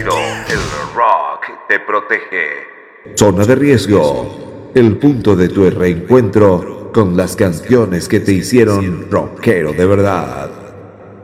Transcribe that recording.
El rock te protege. Zona de Riesgo, el punto de tu reencuentro con las canciones que te hicieron rockero de verdad.